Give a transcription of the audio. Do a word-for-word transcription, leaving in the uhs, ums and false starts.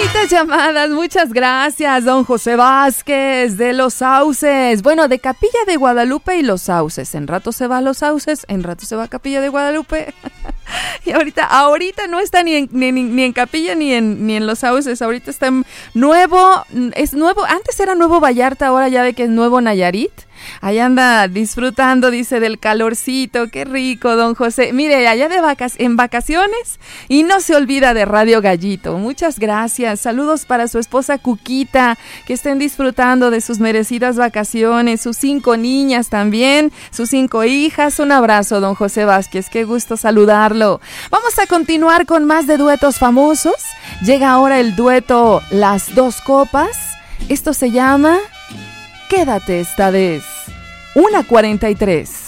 bonitas llamadas, muchas gracias, don José Vázquez de Los Sauces. Bueno, de Capilla de Guadalupe y Los Sauces. En rato se va a Los Sauces, en rato se va a Capilla de Guadalupe. Y ahorita, ahorita no está ni en, ni, ni en Capilla ni en, ni en Los Sauces. Ahorita está en nuevo, es nuevo, antes era Nuevo Vallarta, ahora ya ve que es Nuevo Nayarit. Ahí anda disfrutando, dice, del calorcito. Qué rico, don José. Mire, allá de vacas, en vacaciones y no se olvida de Radio Gallito. Muchas gracias. Saludos para su esposa Cuquita, que estén disfrutando de sus merecidas vacaciones, sus cinco niñas también, sus cinco hijas. Un abrazo, don José Vázquez. Qué gusto saludarlo. Vamos a continuar con más de duetos famosos. Llega ahora el dueto Las Dos Copas. Esto se llama Quédate esta vez. una cuarenta y tres.